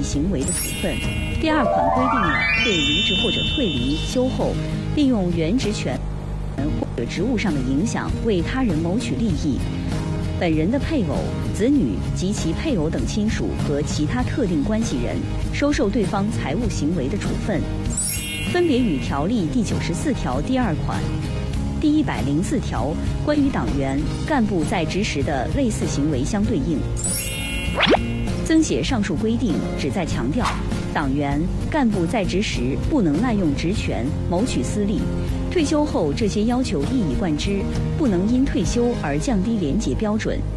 行为的处分。第2款规定了对离职或者退离休后，利用原职权或者职务上的影响为他人谋取利益，本人的配偶、子女及其配偶等亲属和其他特定关系人收受对方财务行为的处分，分别与条例第94条第2款、第104条关于党员干部在职时的类似行为相对应。增写上述规定，旨在强调党员干部在职时不能滥用职权谋取私利，退休后这些要求一以贯之，不能因退休而降低廉洁标准。